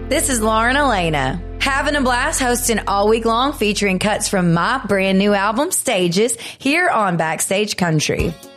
This is Lauren Elena. Having a blast hosting all week long, featuring cuts from my brand new album, Stages, here on Backstage Country.